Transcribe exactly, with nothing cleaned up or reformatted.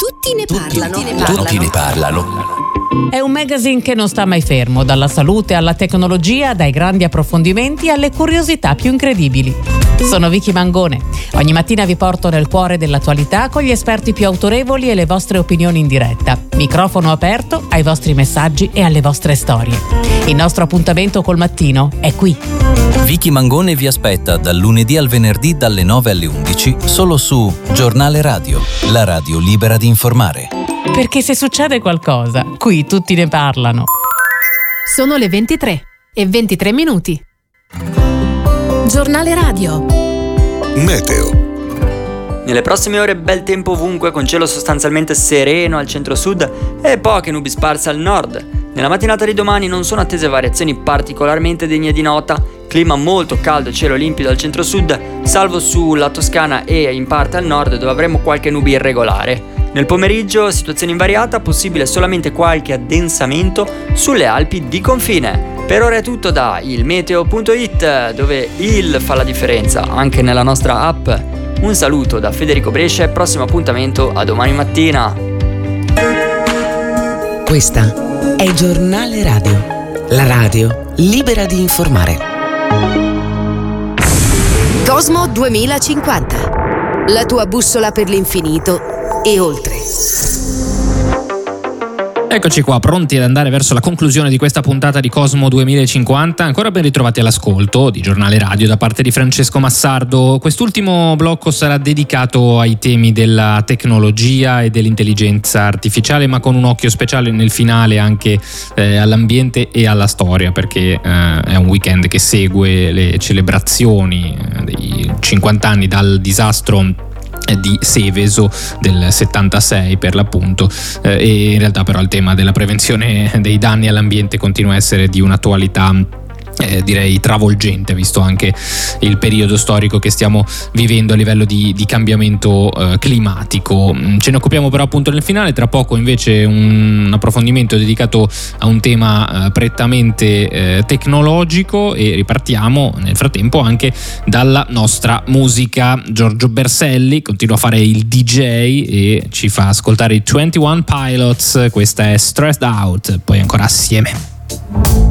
Tutti ne parlano. Tutti ne parlano. Tutti ne parlano. È un magazine che non sta mai fermo, dalla salute alla tecnologia, dai grandi approfondimenti alle curiosità più incredibili. Sono Vicky Mangone. Ogni mattina vi porto nel cuore dell'attualità con gli esperti più autorevoli e le vostre opinioni in diretta. Microfono aperto ai vostri messaggi e alle vostre storie. Il nostro appuntamento col mattino è qui. Vicky Mangone vi aspetta dal lunedì al venerdì dalle nove alle undici solo su Giornale Radio, la radio libera di informare. Perché se succede qualcosa, qui tutti ne parlano. Sono le ventitré e ventitré minuti. Giornale Radio. Meteo. Nelle prossime ore bel tempo ovunque con cielo sostanzialmente sereno al centro-sud e poche nubi sparse al nord. Nella mattinata di domani non sono attese variazioni particolarmente degne di nota, clima molto caldo e cielo limpido al centro-sud, salvo sulla Toscana e in parte al nord dove avremo qualche nube irregolare. Nel pomeriggio situazione invariata, possibile solamente qualche addensamento sulle Alpi di confine. Per ora è tutto da ilmeteo punto it, dove il fa la differenza anche nella nostra app. Un saluto da Federico Brescia e prossimo appuntamento a domani mattina. Questa è Giornale Radio, la radio libera di informare. Cosmo duemilacinquanta, la tua bussola per l'infinito e oltre. Eccoci qua, pronti ad andare verso la conclusione di questa puntata di Cosmo duemilacinquanta. Ancora ben ritrovati all'ascolto di Giornale Radio da parte di Francesco Massardo. Quest'ultimo blocco sarà dedicato ai temi della tecnologia e dell'intelligenza artificiale, ma con un occhio speciale nel finale anche eh, all'ambiente e alla storia, perché eh, è un weekend che segue le celebrazioni eh, dei cinquanta anni dal disastro di Seveso del settantasei per l'appunto, eh, e in realtà però il tema della prevenzione dei danni all'ambiente continua a essere di un'attualità Eh, direi travolgente, visto anche il periodo storico che stiamo vivendo a livello di, di cambiamento eh, climatico. Ce ne occupiamo però appunto nel finale. Tra poco invece un, un approfondimento dedicato a un tema eh, prettamente eh, tecnologico, e ripartiamo nel frattempo anche dalla nostra musica. Giorgio Berselli continua a fare il D J e ci fa ascoltare i ventuno Pilots. Questa è Stressed Out, poi ancora assieme.